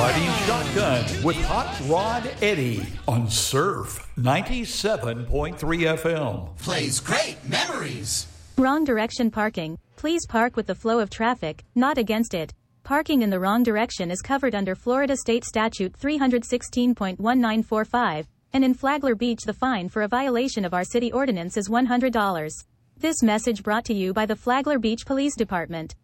Riding shotgun with Hot Rod Eddie on Surf 97.3 FM. Plays great memories. Wrong direction parking. Please park with the flow of traffic, not against it. Parking in the wrong direction is covered under Florida State Statute 316.1945, and in Flagler Beach the fine for a violation of our city ordinance is $100. This message brought to you by the Flagler Beach Police Department.